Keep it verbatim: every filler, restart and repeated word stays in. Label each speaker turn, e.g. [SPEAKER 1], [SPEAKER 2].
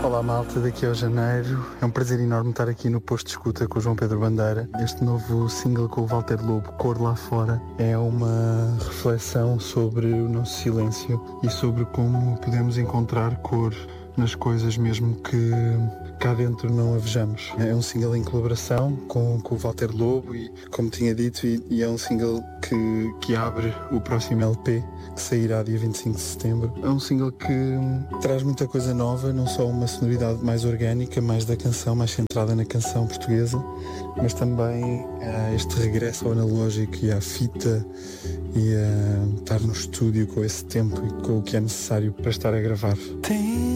[SPEAKER 1] Olá malta, daqui é o Janeiro. É um prazer enorme estar aqui no Posto de Escuta com o João Pedro Bandeira. Este novo single com o Walter Lobo, Cor Lá Fora, é uma reflexão sobre o nosso silêncio e sobre como podemos encontrar cor nas coisas mesmo que cá dentro não a vejamos. É um single em colaboração com, com o Walter Lobo e, como tinha dito, e, e é um single que, que abre o próximo L P, que sairá dia vinte e cinco de setembro. É um single que traz muita coisa nova, não só uma sonoridade mais orgânica, mais da canção, mais centrada na canção portuguesa, mas também uh, este regresso ao analógico e à fita e a uh, estar no estúdio com esse tempo e com o que é necessário para estar a gravar. Tem